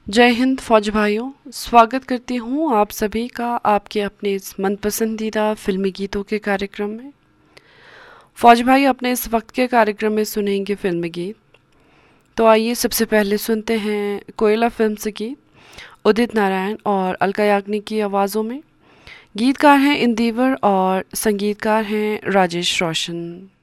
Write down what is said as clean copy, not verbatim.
जय हिंद फौज भाइयों। स्वागत करती हूँ आप सभी का आपके अपने इस मन पसंदीदा फिल्मी गीतों के कार्यक्रम में। फौज भाई अपने इस वक्त के कार्यक्रम में सुनेंगे फिल्मी गीत। तो आइए सबसे पहले सुनते हैं कोयला फिल्म से गीत उदित नारायण और अलका याग्निक की आवाज़ों में। गीतकार हैं इंदिवर और संगीतकार हैं राजेश रोशन।